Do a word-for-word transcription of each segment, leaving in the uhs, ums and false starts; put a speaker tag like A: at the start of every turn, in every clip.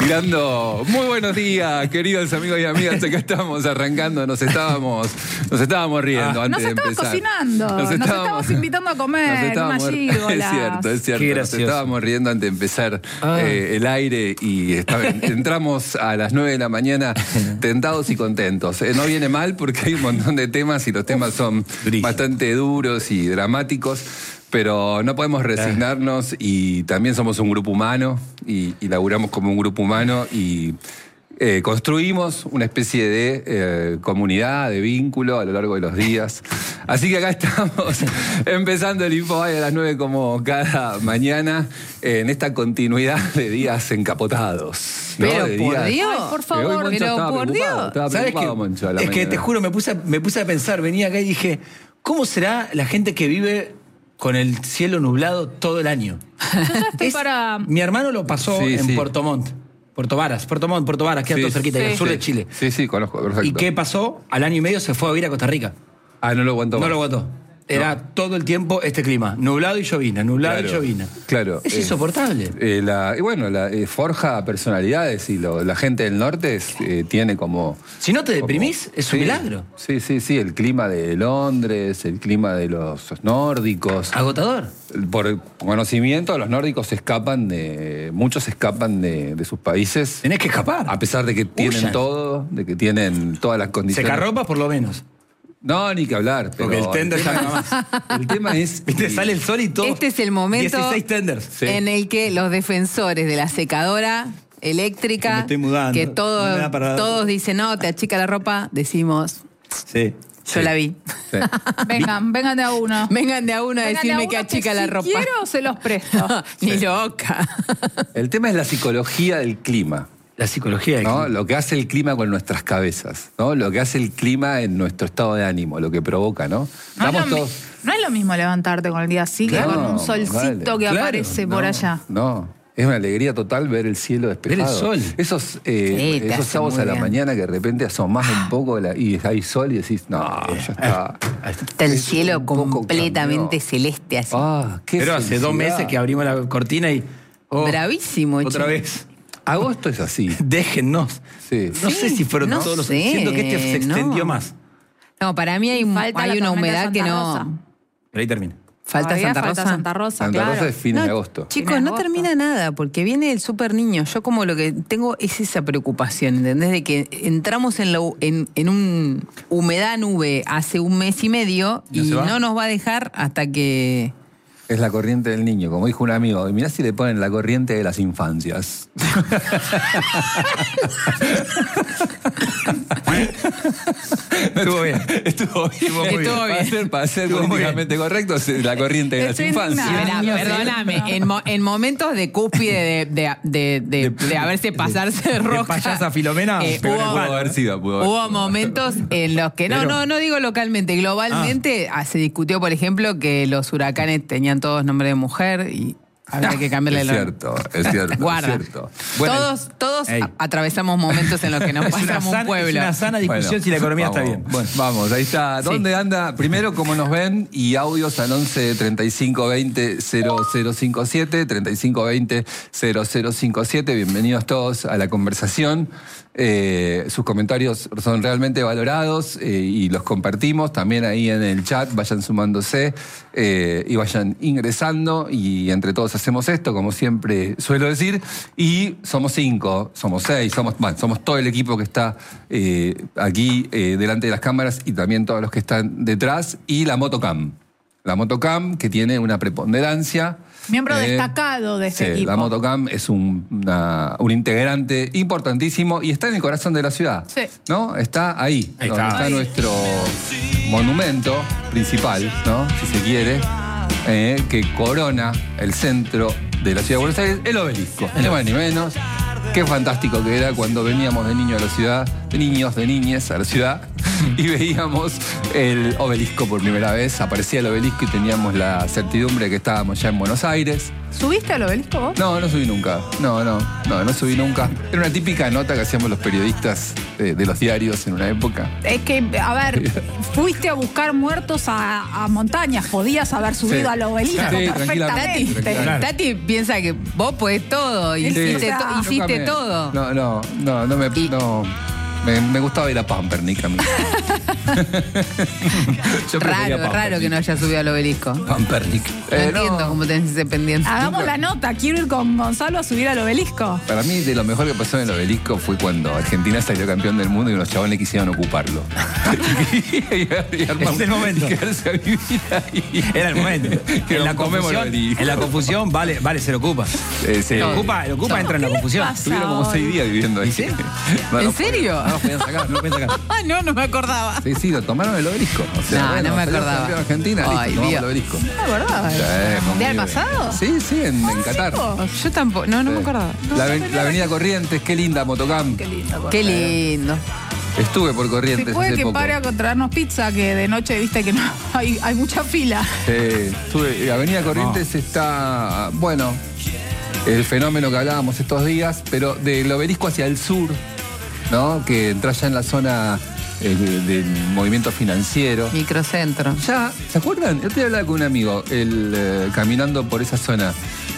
A: Tirando muy buenos días, queridos amigos y amigas. Acá estamos arrancando, nos estábamos, nos estábamos riendo
B: Ah,
A: antes
B: nos
A: de
B: estaba
A: empezar.
B: cocinando, nos, nos estábamos, estábamos invitando a comer,
A: estábamos,
B: una gígola.
A: Es cierto, es cierto. Nos estábamos riendo antes de empezar ah. eh, el aire y estaba, entramos a las nueve de la mañana tentados y contentos. Eh, no viene mal porque hay un montón de temas y los temas son Brillo. bastante duros y dramáticos. Pero no podemos resignarnos y también somos un grupo humano y, y laburamos como un grupo humano y eh, construimos una especie de eh, comunidad, de vínculo a lo largo de los días. Así que acá estamos empezando el Infobay a las nueve como cada mañana en esta continuidad de días encapotados. ¿no?
C: Pero
A: de
C: por
A: días...
C: Dios,
A: Ay,
C: por favor,
A: pero
C: por Dios.
A: Estaba
D: ¿Sabes qué?
A: Moncho, a la
D: es
A: mañana.
D: que te juro, me puse, a, me puse a pensar, venía acá y dije, ¿cómo será la gente que vive con el cielo nublado todo el año?
B: Es, para...
D: Mi hermano lo pasó sí, en sí. Puerto Montt. Puerto Varas, Puerto Montt, Puerto Varas, queda sí, todo cerquita, sí, al sur
A: sí.
D: de Chile.
A: Sí, sí, conozco, perfecto.
D: ¿Y qué pasó? Al año y medio se fue a vivir a Costa Rica.
A: Ah, no lo aguantó.
D: No
A: más.
D: lo aguantó. Era no. todo el tiempo este clima, nublado y llovina, nublado
A: claro,
D: y llovina.
A: Claro.
D: Es
A: eh,
D: insoportable.
A: Eh, la, y bueno, la, eh, forja personalidades y lo, la gente del norte es, eh, tiene como...
D: Si no te deprimís, como, es un
A: sí,
D: milagro.
A: Sí, sí, sí, el clima de Londres, el clima de los nórdicos.
D: Agotador.
A: Por conocimiento, los nórdicos escapan de... Muchos escapan de, de sus países.
D: Tenés que escapar.
A: A pesar de que tienen
D: Huyan.
A: todo, de que tienen todas las condiciones.
D: Secarropas por lo menos.
A: No, ni que hablar. Pero
D: porque el tender ya no más.
A: El tema es...
D: Viste, sale el sol y todo.
C: Este es el momento
D: dieciséis tenders.
C: Sí. En el que los defensores de la secadora eléctrica,
D: que, me estoy mudando.
C: que todo,
D: me para...
C: todos dicen, no, te achica la ropa, decimos...
D: Sí.
C: Yo sí. la vi.
A: Sí.
B: Vengan, vengan de a uno.
C: Vengan de a uno a
B: vengan
C: decirme
B: a uno
C: que achica
B: que
C: la
B: si
C: ropa.
B: Quiero se los presto.
C: Ni
A: sí.
C: loca.
A: El tema es la psicología del clima.
D: La psicología del
A: ¿no?
D: clima.
A: Lo que hace el clima con nuestras cabezas, ¿no? Lo que hace el clima en nuestro estado de ánimo, lo que provoca, ¿no?
B: No,
A: Estamos
B: es, lo
A: todos...
B: mi... no es lo mismo levantarte con el día así que
A: claro,
B: con un solcito vale. que
A: claro,
B: aparece
A: no,
B: por allá.
A: No, es una alegría total ver el cielo despejado.
D: Ver el sol.
A: Esos, eh,
C: sí,
A: esos sábados a la
C: bien.
A: mañana que de repente asomás un poco la, y hay sol y decís, no, ya está.
C: Está el cielo completamente celeste así.
A: Ah, qué
D: Pero
A: felicidad.
D: hace dos meses que abrimos la cortina y... Oh,
C: bravísimo.
D: Otra
C: che.
D: vez.
A: Agosto es así.
D: Déjennos.
A: Sí.
D: No
C: Sí,
D: sé si fueron
C: no
D: todos los...
C: sé,
D: Siento que este se extendió
C: no.
D: más.
C: No, para mí hay,
B: Falta
C: hay
B: la
C: una
B: tormenta
C: humedad que
B: Santa
C: no...
B: Rosa.
D: Pero ahí termina.
C: ¿Falta
B: Todavía
C: Santa
B: falta
C: Rosa?
B: Santa Rosa,
A: Santa
B: claro.
A: Rosa es fin
C: no,
A: de agosto.
C: Chicos,
B: Fin de
C: no
B: agosto.
C: termina nada, porque viene el super niño. Yo como lo que tengo es esa preocupación, ¿entendés? De que entramos en, la, en, en un humedad nube hace un mes y medio
D: ¿No
C: y
D: se va?
C: no nos va a dejar hasta que...
A: Es la corriente del niño, como dijo un amigo. Mirá si le ponen la corriente de las infancias.
D: Estuvo bien.
A: Estuvo bien.
D: Estuvo muy
C: Estuvo
D: bien.
A: Para ser, para ser
D: Estuvo muy
A: políticamente correcto, es la corriente de las
B: Estoy
A: infancias.
B: indignada.
C: Esperá, perdóname, en, mo- en momentos de cúspide de, de, de, de, de, de haberse pasarse de
D: De
C: roja...
D: payasa Filomena,
C: eh,
D: pegó en el
C: hubo,
A: Pudo haber sido, pudo haber
C: hubo
A: sido.
C: momentos en los que... No,
D: Pero-
C: no, no digo localmente, globalmente ah, se discutió, por ejemplo, que los huracanes tenían todos nombre de mujer y... Habría que cambiarle
A: Es
C: el
A: cierto, es cierto.
C: Guarda.
A: Es cierto.
D: Bueno,
C: todos todos
D: ey.
C: a- atravesamos momentos en los que nos
D: Es una,
C: pasamos un
D: sana,
C: pueblo.
D: es una sana discusión
A: Bueno,
D: si la economía
A: vamos,
D: está bien.
A: Bueno, vamos, ahí está. ¿Dónde
C: Sí.
A: anda? Primero, cómo nos ven y audios al once treinta y cinco veinte cero cero cinco siete, treinta y cinco veinte cero cero cinco siete. Bienvenidos todos a la conversación. Eh, sus comentarios son realmente valorados eh, y los compartimos también ahí en el chat. Vayan sumándose eh, y vayan ingresando y entre todos hacemos esto, como siempre suelo decir. Y somos cinco, somos seis, somos, bueno, somos todo el equipo que está eh, aquí eh, delante de las cámaras y también todos los que están detrás y la Motocam. La Motocam que tiene una preponderancia.
B: Miembro
A: Eh,
B: destacado de este
A: sí,
B: equipo.
A: la Motocam es un, una- un integrante importantísimo y está en el corazón de la ciudad.
B: Sí.
A: ¿No? Está ahí,
D: Ahí
A: donde
D: está.
A: está
D: Ahí.
A: nuestro monumento principal, ¿no? Si se quiere, eh, que corona el centro de la ciudad de Buenos Aires, el obelisco. Ni más ni menos. Qué fantástico que era cuando veníamos de niños a la ciudad, de niños, de niñes a la ciudad. y veíamos el obelisco por primera vez. Aparecía el obelisco y teníamos la certidumbre de que estábamos ya en Buenos Aires.
B: ¿Subiste al obelisco vos?
A: No, no subí nunca. No, no, no, no subí nunca. Era una típica nota que hacíamos los periodistas de, de los diarios en una época.
B: Es que, a ver, fuiste a buscar muertos a, a montañas. Podías haber subido
A: Sí.
B: al obelisco
A: Sí,
B: perfectamente.
A: tranquilamente.
C: Tati piensa que vos podés todo,
B: Sí,
C: hiciste,
B: o sea,
C: to-
B: nunca
C: hiciste
A: me-
C: todo.
A: No, no, no, no me.
C: Y-
A: No, me, me gustaba ir a Pampernick a mí. Yo prefería
C: Raro, raro que no haya subido al obelisco. No
D: Pampernick.
A: Eh,
C: entiendo
A: no.
C: cómo tenés ese pendiente.
B: Hagamos la nota. Quiero ir con Gonzalo a subir al obelisco.
A: Para mí, de lo mejor que pasó en el obelisco fue cuando Argentina salió campeón del mundo y unos chabones quisieron ocuparlo. y armar-
D: Es el momento.
A: y quedarse a vivir ahí.
D: Era el momento.
A: Que
D: en, la
A: nos comemos el
D: confusión,
A: obelisco.
D: en la confusión, vale, vale, se lo ocupa.
A: Eh, sí.
D: El ocupa, el ocupa entra en la
B: ¿Qué les
D: confusión.
B: pasa?
A: Estuvieron como seis días viviendo ahí.
D: ¿Sí?
A: No,
C: ¿En
A: no
C: serio?
A: podían- No nos podían sacar, no nos podían sacar.
C: Ah, no, no me acordaba.
A: Sí, sí, lo tomaron el obelisco. O sea,
C: No,
A: bueno,
C: no me
A: salió
C: acordaba.
A: campeón Argentina, listo,
C: Ay,
A: tomamos
C: Dios.
A: el obelisco.
B: ¿La verdad?
A: Sí,
B: ¿El mundial
A: muy
B: pasado?
A: bien. Sí, sí, en, en Qatar.
C: Yo tampoco, no, no me acordaba.
A: La, aven- la avenida Corrientes, qué linda Motocamp.
B: Qué lindo.
C: Qué lindo.
A: Estuve por
B: Si
A: Corrientes
B: puede
A: hace
B: que
A: poco.
B: pare a traernos pizza, que de noche viste que no hay, hay mucha fila.
A: Sí, estuve- la avenida Corrientes está, bueno, el fenómeno que hablábamos estos días, pero del obelisco hacia el sur, ¿no? Que entras ya en la zona eh, de- del movimiento financiero.
C: Microcentro.
A: Ya, ¿se acuerdan? Yo te hablaba con un amigo, él, eh, caminando por esa zona.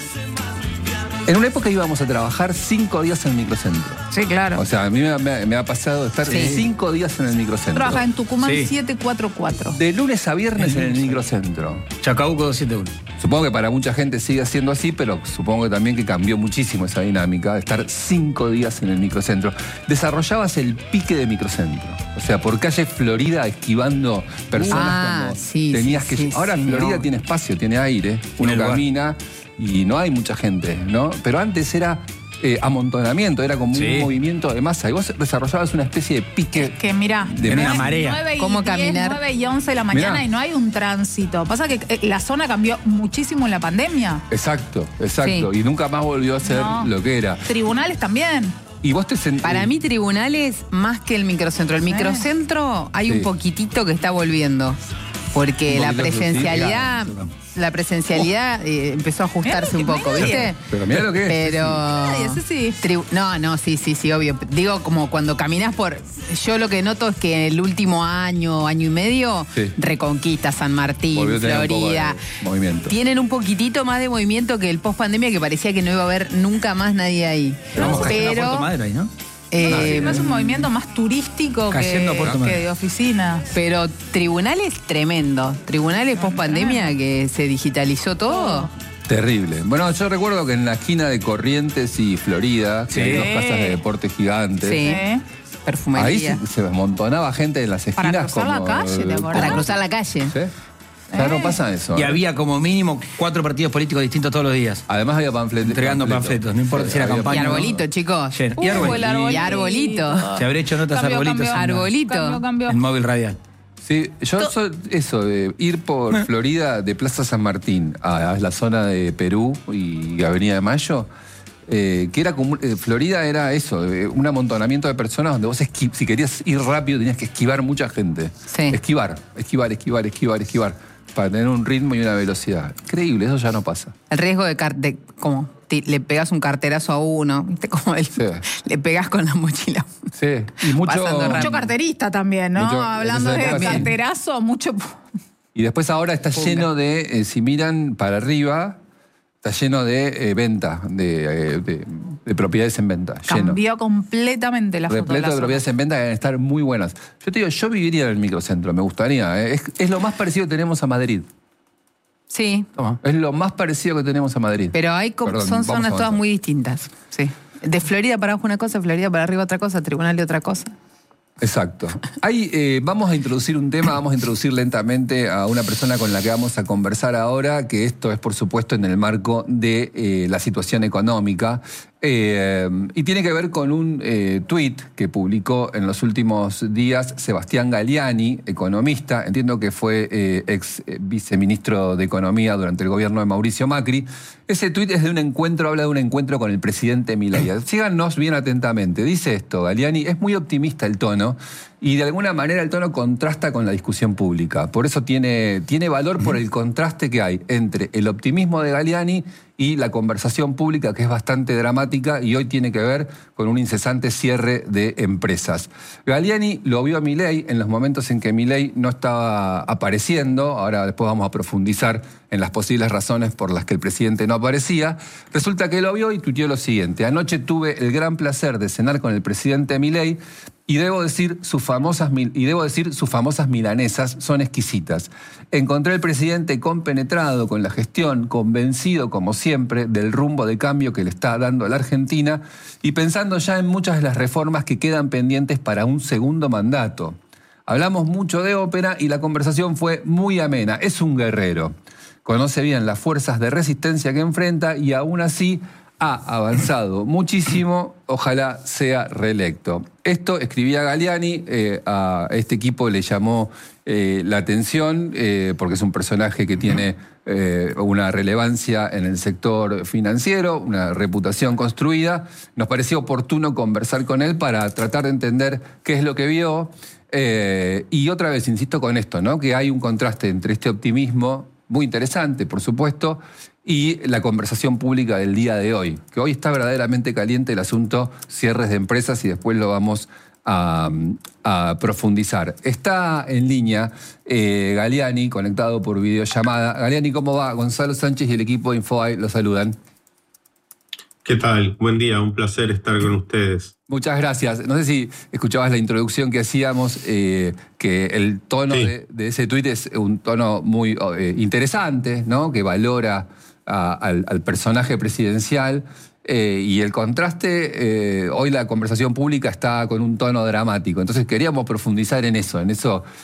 A: En una época íbamos a trabajar cinco días en el microcentro.
B: Sí, claro.
A: O sea, a mí me, me- me ha pasado estar
C: Sí.
A: cinco días en el microcentro.
B: Trabaja en Tucumán
D: Sí.
B: siete cuatro cuatro.
A: De lunes a viernes en el microcentro.
D: Chacabuco doscientos setenta y uno.
A: Supongo que para mucha gente sigue siendo así, pero supongo que también que cambió muchísimo esa dinámica de estar cinco días en el microcentro. Desarrollabas el pique de microcentro. O sea, por calle Florida esquivando personas
C: Ah,
A: cuando
C: sí,
A: tenías
C: sí,
A: que...
C: sí,
A: Ahora
C: sí,
A: Florida
C: no.
A: tiene espacio, tiene aire, uno
D: el lugar.
A: camina y no hay mucha gente, ¿no? Pero antes era eh, amontonamiento, era como
D: Sí.
A: un movimiento de masa. Y vos desarrollabas una especie de pique...
B: Que mirá,
A: De
D: una
B: nueve-
D: marea.
B: nueve y
C: ¿Cómo
B: diez,
C: caminar?
B: nueve y once de la mañana
A: Mirá.
B: y no hay un tránsito. Pasa que eh, la zona cambió muchísimo en la pandemia.
A: Exacto, exacto.
C: Sí.
A: Y nunca más volvió a ser
B: No.
A: lo que era.
B: Tribunales también.
A: Y vos te sent-
C: Para mí, tribunales más que el microcentro. El microcentro hay
A: Sí.
C: un poquitito que está volviendo. Porque
A: Un
C: la
A: poquito, sí,
C: presencialidad, la presencialidad eh, empezó a ajustarse un
B: Mirá lo que
C: poco,
B: me-
C: ¿viste?
A: Pero mirá lo que es.
C: Pero.
B: Ay, ese sí.
C: Tribu- No, no, sí, sí, sí, obvio. Digo, como cuando caminás por. Yo lo que noto es que en el último año, año y medio,
A: Sí.
C: Reconquista, San Martín,
A: Volvió a tener un poco
C: Florida.
A: de movimiento.
C: Tienen un poquitito más de movimiento que el post pandemia, que parecía que no iba a haber nunca más nadie ahí.
D: Vamos cayendo a Puerto
C: Pero.
D: Madero ahí, ¿no?
C: eh,
B: No es un movimiento más turístico
D: Cayendo a
B: que,
D: Puerto
B: que
D: Madero.
B: de oficina.
C: Pero tribunales tremendo. Tribunales post pandemia que se digitalizó todo.
A: Terrible. Bueno, yo recuerdo que en la esquina de Corrientes y Florida, que
D: Sí.
A: hay dos casas de deporte gigantes,
C: Sí.
B: ¿Eh?
C: Perfumería.
A: ahí se, se amontonaba gente en las
B: Para
A: esquinas.
B: cruzar la
A: como-
B: calle, ¿te acordás?
C: Para cruzar la calle.
A: ¿Sí? Ya no pasa eso.
D: Y
A: ¿eh?
D: había como mínimo cuatro partidos políticos distintos todos los días.
A: Además había panfletos.
D: Entregando panfletos, no importa si era
A: había-
C: Y
D: campaña.
C: arbolito, chicos.
D: Ayer.
B: Uh,
D: Y arbolito.
B: el arbolito.
C: Y arbolito.
D: Se habrá hecho notas
B: Cambió,
D: arbolitos
B: cambió.
D: en la-
C: Arbolito.
B: Cambió, cambió.
D: en móvil radial.
A: Sí, yo soy eso, de ir por Florida, de Plaza San Martín a, a la zona de Perú y Avenida de Mayo, eh, que era como, eh, Florida era eso, eh, un amontonamiento de personas donde vos esqui- si querías ir rápido tenías que esquivar mucha gente.
C: Sí.
A: Esquivar, esquivar, esquivar, esquivar, esquivar, para tener un ritmo y una velocidad. Increíble, eso ya no pasa.
C: El riesgo de, car- de como ti- le pegas un carterazo a uno, ¿viste? Como el-
A: Sí.
C: le pegas con la mochila.
A: Sí, y mucho...
C: Pasando rápido.
B: Mucho carterista también, ¿no?
A: Mucho-
B: Hablando
A: en
B: de
A: esa época sí.
B: carterazo, mucho.
A: Y después ahora está lleno de, eh, si miran para arriba, está lleno de eh, venta, de, eh, de- de propiedades en venta. Lleno.
B: Cambió completamente la foto.
A: Repleto
B: la
A: de
B: zona.
A: propiedades en venta que deben estar muy buenas. Yo te digo, yo viviría en el microcentro, me gustaría. ¿eh? Es, es lo más parecido que tenemos a Madrid.
C: Sí.
D: Toma.
A: Es lo más parecido que tenemos a Madrid.
C: Pero hay como-
A: Perdón,
C: son
A: vamos a
C: zonas todas
A: avanzar.
C: muy distintas. Sí. De Florida para abajo una cosa, Florida para arriba otra cosa, tribunal de otra cosa.
A: Exacto. Ahí eh, vamos a introducir un tema, vamos a introducir lentamente a una persona con la que vamos a conversar ahora, que esto es por supuesto en el marco de eh, la situación económica. Eh, y tiene que ver con un eh, tuit que publicó en los últimos días Sebastián Galiani, economista, entiendo que fue eh, ex viceministro de Economía durante el gobierno de Mauricio Macri, Ese tuit es de un encuentro, habla de un encuentro con el presidente Milei. Síganos bien atentamente. Dice esto, Galliani, es muy optimista el tono y de alguna manera el tono contrasta con la discusión pública. Por eso tiene, tiene valor por el contraste que hay entre el optimismo de Galliani y la conversación pública, que es bastante dramática y hoy tiene que ver con un incesante cierre de empresas. Galliani lo vio a Milei en los momentos en que Milei no estaba apareciendo. Ahora después vamos a profundizar en las posibles razones por las que el presidente no aparecía. Resulta que lo vio y tuiteó lo siguiente. Anoche tuve el gran placer de cenar con el presidente Milei y debo decir sus famosas y debo decir sus famosas milanesas son exquisitas. Encontré al presidente compenetrado con la gestión, convencido como siempre del rumbo de cambio que le está dando a la Argentina y pensando ya en muchas de las reformas que quedan pendientes para un segundo mandato. Hablamos mucho de ópera y la conversación fue muy amena. Es un guerrero. Conoce bien las fuerzas de resistencia que enfrenta y aún así ha avanzado muchísimo, ojalá sea reelecto. Esto escribía Galliani, eh, a este equipo le llamó eh, la atención eh, porque es un personaje que tiene eh, una relevancia en el sector financiero, una reputación construida. Nos pareció oportuno conversar con él para tratar de entender qué es lo que vio. Eh, y otra vez, insisto con esto, ¿no? Que hay un contraste entre este optimismo muy interesante, por supuesto, y la conversación pública del día de hoy, que hoy está verdaderamente caliente el asunto cierres de empresas y después lo vamos a, a profundizar. Está en línea eh, Galliani, conectado por videollamada. Galliani, ¿cómo va? Gonzalo Sánchez y el equipo de Infobae lo saludan.
E: ¿Qué tal? Buen día, un placer estar con ustedes.
A: Muchas gracias. No sé si escuchabas la introducción que hacíamos, eh, que el tono sí. de, de ese tuit es un tono muy eh, interesante, ¿no? Que valora a, al, al personaje presidencial eh, y el contraste, eh, hoy la conversación pública está con un tono dramático. Entonces queríamos profundizar en eso, en eso